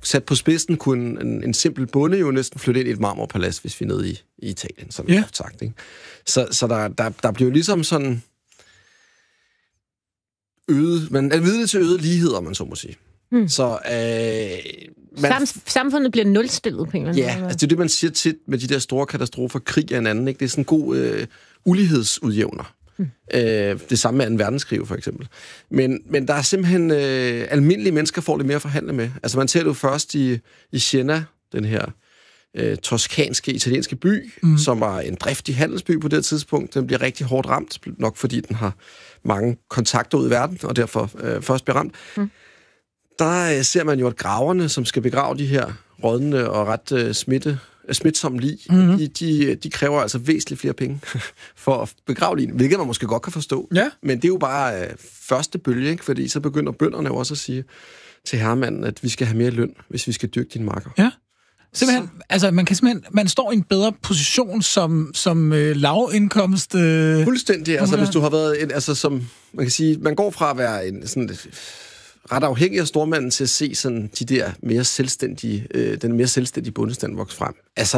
sat på spidsen kunne en simpel bonde jo næsten flytte ind i et marmorpalads, hvis vi er nede i Italien, sådan sagt, ikke? Så der bliver ligesom sådan man er vidne til øget lighed, om man så må sige. Så samfundet bliver nulstillet på en eller anden måde. Ja, altså det er det, man siger tit med de der store katastrofer, krig af en anden, ikke? Det er sådan en god ulighedsudjævner. Det samme med 2. verdenskrig, for eksempel. Men der er simpelthen almindelige mennesker, får lidt mere at forhandle med. Altså man ser det jo først i Siena, den her toskanske, italienske by, som var en driftig handelsby på det tidspunkt. Den bliver rigtig hårdt ramt, nok fordi den har mange kontakter ud i verden, og derfor først bliver ramt. Der ser man jo, at graverne, som skal begrave de her rådne og ret smitsomme lig, de kræver altså væsentligt flere penge for at begrave ligen, hvilket man måske godt kan forstå. Ja. Men det er jo bare første bølge, ikke? Fordi så begynder bønderne jo også at sige til herremanden, at vi skal have mere løn, hvis vi skal dyrke dine marker. Ja. Simpelthen, altså man står i en bedre position som lavindkomst. Fuldstændig. Altså hvis du har været som man kan sige, man går fra at være en sådan ret afhængig af stormanden til at se sådan de der mere selvstændige, den mere selvstændige bondestand vokse frem. Altså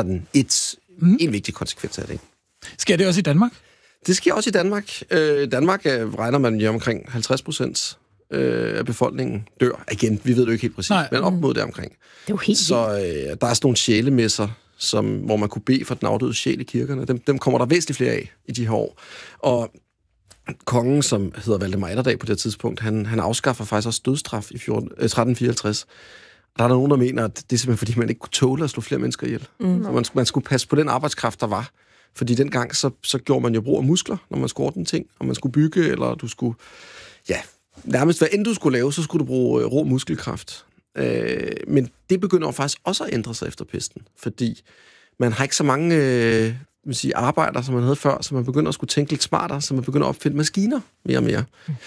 en vigtig konsekvens af det. Ikke? Sker det også i Danmark? Det sker også i Danmark. Danmark regner man jo omkring 50% af befolkningen dør. Igen, vi ved det jo ikke helt præcis, men op mod det omkring. Det er jo helt så der er sådan nogle sjælemesser, hvor man kunne bede for den afdøde sjæl i kirkerne. Dem kommer der væsentligt flere af i de her år. Og kongen, som hedder Valdemar Atterdag på det tidspunkt, han afskaffer faktisk også dødsstraf i 1354. Der er nogen, der mener, at det er simpelthen fordi, man ikke kunne tåle at slå flere mennesker ihjel. Så man skulle passe på den arbejdskraft, der var. Fordi dengang, så gjorde man jo brug af muskler, når man skulle ordne ting, og man skulle bygge, eller du skulle, nærmest hvad end du skulle lave, så skulle du bruge rå muskelkraft. Men det begynder jo faktisk også at ændre sig efter pesten, fordi man har ikke så mange arbejder, som man havde før, så man begynder at skulle tænke lidt smartere, så man begynder at opfinde maskiner mere og mere.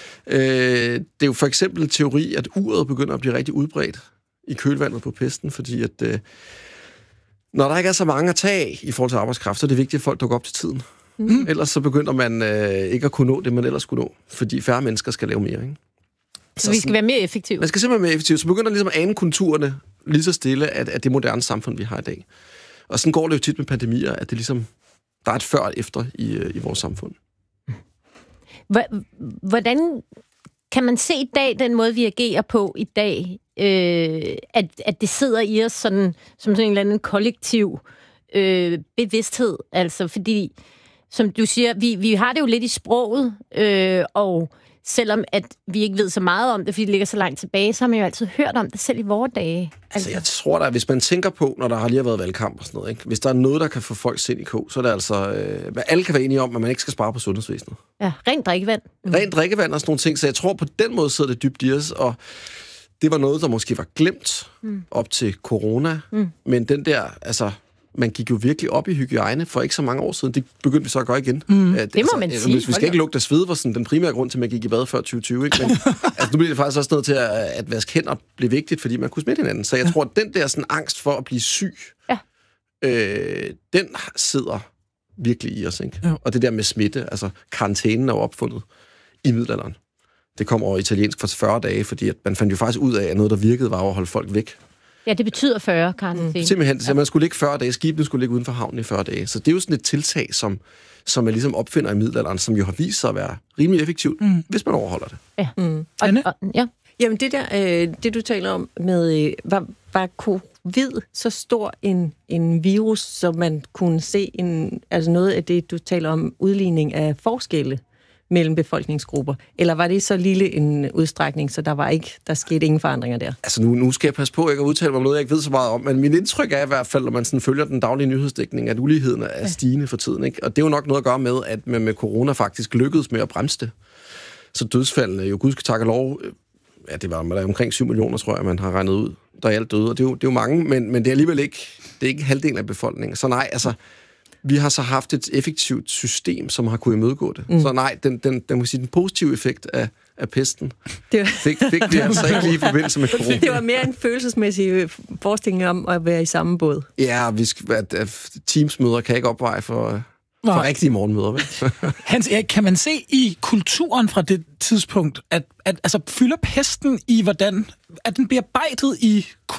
Det er jo for eksempel en teori, at uret begynder at blive rigtig udbredt i kølvandet på pesten, fordi at når der ikke er så mange at tage i forhold til arbejdskraft, så er det vigtigt, at folk dukker op til tiden. Ellers så begynder man ikke at kunne nå det, man ellers skulle nå, fordi færre mennesker skal lave mere, ikke? Så vi skal være mere effektive. Man skal simpelthen være mere effektiv. Så begynder ligesom at ane konturerne lige så stille af det moderne samfund, vi har i dag. Og sådan går det jo tit med pandemier, at det ligesom, der er et før og efter i vores samfund. Hvordan kan man se i dag, den måde, vi agerer på i dag, at det sidder i os sådan, som sådan en eller anden kollektiv bevidsthed? Altså, fordi, som du siger, vi har det jo lidt i sproget, og selvom at vi ikke ved så meget om det, fordi det ligger så langt tilbage, så har man jo altid hørt om det selv i vore dage. Altså, jeg tror da, hvis man tænker på, når der har lige været valgkamp og sådan noget, ikke? Hvis der er noget, der kan få folk sind i kog, så er det altså, alle kan være enige om, at man ikke skal spare på sundhedsvæsenet. Ja, rent drikkevand. Rent drikkevand og sådan nogle ting, så jeg tror på den måde sidder det dybt i os, og det var noget, der måske var glemt op til corona, men den der, altså, man gik jo virkelig op i hygiejne for ikke så mange år siden. Det begyndte vi så at gøre igen. Det må man sige. Vi skal ikke lugte af sved, var sådan den primære grund til, at man gik i bad før 2020. Ikke? Men nu bliver det faktisk også noget til, at vaske hænder blev vigtigt, fordi man kunne smitte hinanden. Så jeg tror, at den der sådan angst for at blive syg, den sidder virkelig i os. Ikke? Ja. Og det der med smitte, altså karantænen er jo opfundet i middelalderen. Det kom over italiensk for 40 dage, fordi at man fandt jo faktisk ud af, at noget, der virkede, var at holde folk væk. Ja, det betyder 40, karantæne. Simpelthen, så man skulle ligge 40 dage. Skibene skulle ligge uden for havnen i 40 dage. Så det er jo sådan et tiltag, som man ligesom opfinder i middelalderen, som jo har vist sig at være rimelig effektivt, hvis man overholder det. Ja. Jamen det der, det du taler om med, var covid så stor en virus, så man kunne se altså noget af det, du taler om, udligning af forskelle mellem befolkningsgrupper? Eller var det så lille en udstrækning, så der skete ingen forandringer der? Altså nu skal jeg passe på ikke at udtale mig om noget, jeg ikke ved så meget om, men mit indtryk er i hvert fald, når man sådan følger den daglige nyhedsdækning, at uligheden er stigende for tiden. Ikke? Og det er jo nok noget at gøre med, at man med corona faktisk lykkedes med at bremse det. Så dødsfaldene, jo gud skal takke lov, det var omkring 7 millioner, tror jeg, man har regnet ud, der er alt døde, og det er jo mange, men det er alligevel ikke, det er ikke halvdelen af befolkningen. Så nej, altså, vi har så haft et effektivt system, som har kunne imødegå det. Så nej, den positive effekt af pesten fik vi altså ikke lige i forbindelse med corona. Det var mere en følelsesmæssig forestilling om at være i samme båd. Ja, teamsmøder kan ikke opveje for rigtige morgenmøder. Vel? Hans Erik, kan man se i kulturen fra det tidspunkt, at altså fylder pesten i, hvordan er den bearbejdet i